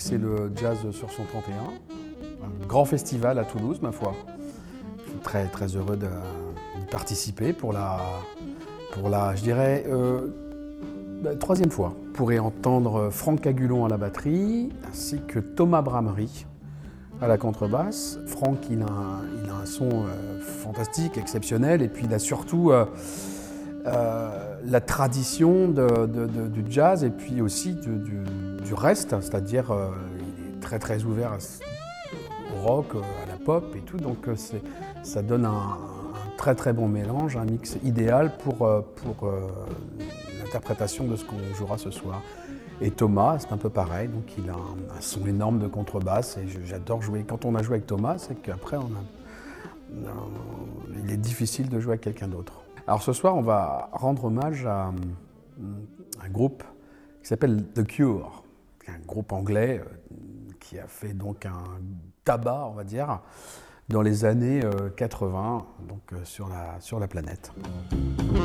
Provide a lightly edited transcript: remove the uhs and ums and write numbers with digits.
c'est le Jazz sur son 31, un grand festival à Toulouse, ma foi. Je suis très, très heureux d'y participer pour la je dirais, troisième fois. Vous pourrez entendre Franck Cagulon à la batterie, ainsi que Thomas Bramery à la contrebasse. Franck, il a un son fantastique, exceptionnel, et puis il a surtout la tradition du jazz et puis aussi du reste, c'est-à-dire il est très très ouvert au rock, à la pop et tout, donc ça donne un très très bon mélange, un mix idéal pour l'interprétation de ce qu'on jouera ce soir. Et Thomas, c'est un peu pareil, donc il a un son énorme de contrebasse et j'adore jouer. Quand on a joué avec Thomas, c'est qu'après il est difficile de jouer avec quelqu'un d'autre. Alors ce soir, on va rendre hommage à un groupe qui s'appelle The Cure, un groupe anglais qui a fait donc un tabac, on va dire, dans les années 80, donc sur la planète.